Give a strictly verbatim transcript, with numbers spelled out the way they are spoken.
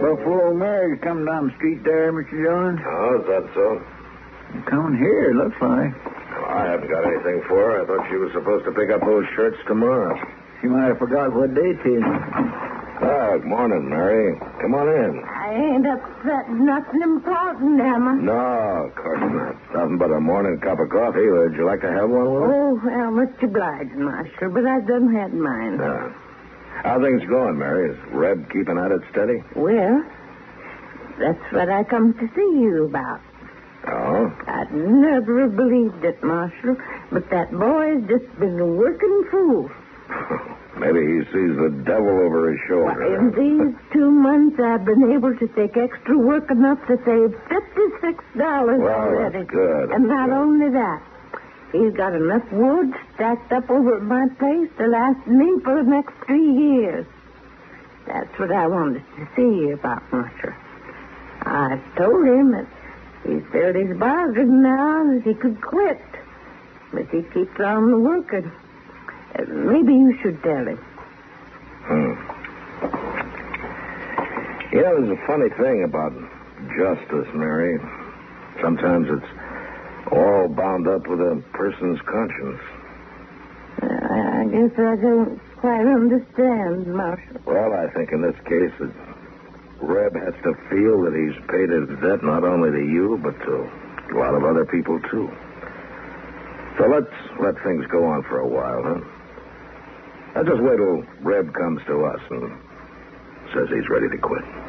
Buffalo Mary's coming down the street there, Mister Jones. Oh, is that so? Coming here, it looks like. Well, I haven't got anything for her. I thought she was supposed to pick up those shirts tomorrow. She might have forgot what day it is. Ah, good morning, Mary. Come on in. I ain't upset nothing important, am I? No, of course not. Nothing but a morning cup of coffee. Would you like to have one with us? Oh, well, much obliged, Marshal, but I done had mine. Yeah. How things going, Mary? Is Reb keeping at it steady? Well, that's what I come to see you about. Oh? I'd never have believed it, Marshal, but that boy's just been a working fool. Maybe he sees the devil over his shoulder. Why, in these two months, I've been able to take extra work enough to save fifty-six dollars Well, already. that's good. And not Good. only that, he's got enough wood stacked up over at my place to last me for the next three years. That's what I wanted to see you about, Marshal. I told him that he's filled his bargain now that he could quit. But he keeps on working. Uh, maybe you should tell him. Hmm. You know, there's a funny thing about justice, Mary. Sometimes it's all bound up with a person's conscience. Uh, I guess I don't quite understand, Marshal. Well, I think in this case that Reb has to feel that he's paid his debt not only to you, but to a lot of other people, too. So let's let things go on for a while, huh? I'll just wait till Reb comes to us and says he's ready to quit.